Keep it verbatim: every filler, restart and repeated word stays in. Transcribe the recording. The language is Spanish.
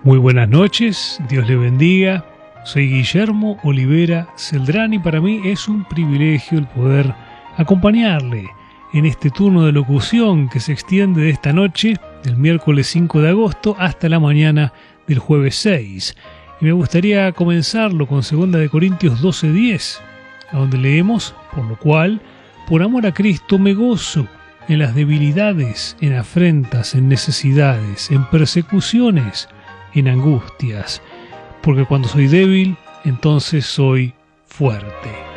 Muy buenas noches, Dios le bendiga. Soy Guillermo Olivera Celdrán y para mí es un privilegio el poder acompañarle en este turno de locución que se extiende de esta noche, del miércoles cinco de agosto hasta la mañana del jueves seis. Y me gustaría comenzarlo con segunda de Corintios doce diez, a donde leemos: por lo cual, por amor a Cristo me gozo en las debilidades, en afrentas, en necesidades, en persecuciones, en angustias, porque cuando soy débil, entonces soy fuerte.